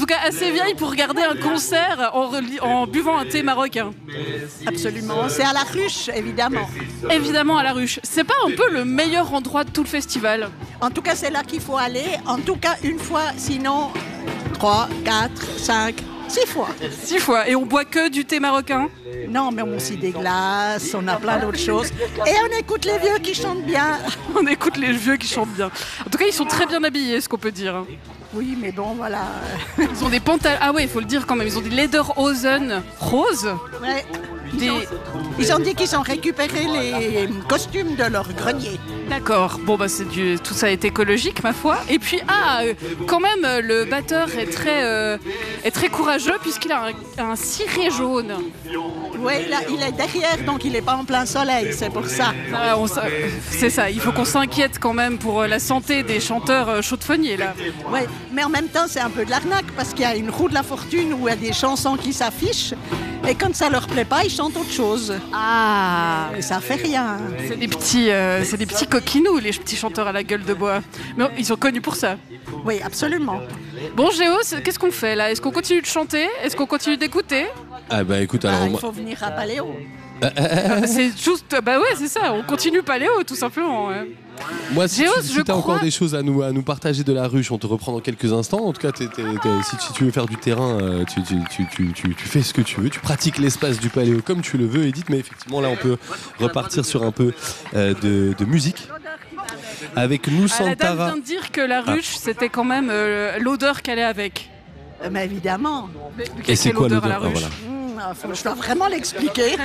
tout cas assez vieille pour regarder un concert en buvant un thé marocain. Absolument, c'est à la ruche, évidemment. Évidemment à la ruche. C'est pas un peu le meilleur endroit de tout le festival? En tout cas, c'est là qu'il faut aller, en tout cas une fois, sinon 3, 4, 5, 6 fois. 6 fois. Et on boit que du thé marocain? Non, mais on aussi des glaces, on a plein d'autres choses. Et on écoute les vieux qui chantent bien. On écoute les vieux qui chantent bien. En tout cas, ils sont très bien habillés, ce qu'on peut dire. Oui, mais bon, voilà. Ils ont des pantalons... Ah ouais, il faut le dire quand même. Ils ont des lederhosen roses. Ouais. Ils ont dit qu'ils ont récupéré les costumes de leur grenier. D'accord. Bon, bah tout ça est écologique, ma foi. Et puis, quand même, le batteur est très courageux puisqu'il a un ciré jaune. Oui, il est derrière, donc il n'est pas en plein soleil, c'est pour ça. C'est ça, il faut qu'on s'inquiète quand même pour la santé des chanteurs chaudefonniers, là. Oui, mais en même temps, c'est un peu de l'arnaque parce qu'il y a une roue de la fortune où il y a des chansons qui s'affichent et quand ça leur plaît pas, ils chantent autre chose. Ah, et ça fait rien. C'est des petits coquinous, les petits chanteurs à la gueule de bois. Mais ils sont connus pour ça. Oui, absolument. Bon, Géo, qu'est-ce qu'on fait là? Est-ce qu'on continue de chanter? Est-ce qu'on continue d'écouter? Ah bah écoute, alors il faut venir à Paléo. C'est juste, bah ouais, c'est ça. On continue Paléo, tout simplement. Ouais. Moi, si tu as encore des choses à nous partager de la ruche, on te reprend dans quelques instants. En tout cas, si tu veux faire du terrain, tu fais ce que tu veux. Tu pratiques l'espace du Paléo comme tu le veux, Edith. Mais effectivement, là, on peut repartir sur un peu de musique. Avec nous, Santara. La dame vient de dire que la ruche, c'était quand même l'odeur qu'elle est avec. Mais évidemment. Et c'est quoi l'odeur, à la ruche? Je dois vraiment l'expliquer.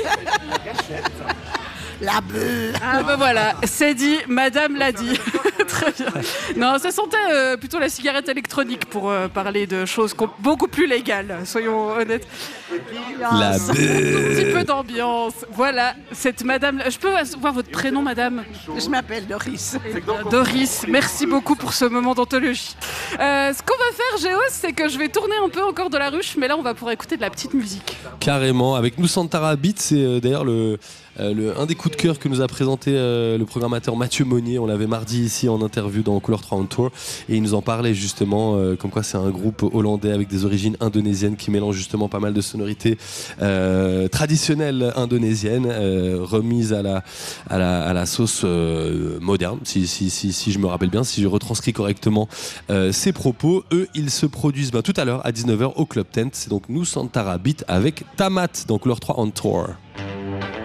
La beuh. Ah ben voilà, c'est dit, madame l'a dit. Très bien. Non, ça sentait plutôt la cigarette électronique pour parler de choses beaucoup plus légales, soyons honnêtes. La beuh. Un petit peu d'ambiance. Voilà, cette madame... Je peux voir votre prénom, madame? Je m'appelle Doris. Doris, merci beaucoup pour ce moment d'anthologie. Ce qu'on va faire, Géos, c'est que je vais tourner un peu encore de la ruche, mais là, on va pouvoir écouter de la petite musique. Carrément. Avec nous, Santara Beat, c'est d'ailleurs un des coups de cœur que nous a présenté le programmateur Mathieu Monnier. On l'avait mardi ici en interview dans Couleur 3 on Tour et il nous en parlait justement comme quoi c'est un groupe hollandais avec des origines indonésiennes qui mélange justement pas mal de sonorités traditionnelles indonésiennes remises à la sauce moderne si je me rappelle bien, si je retranscris correctement ses propos. Eux, ils se produisent tout à l'heure à 19h au Club Tent. C'est donc nous, Santara Beat avec Tamat dans Couleur 3 on Tour.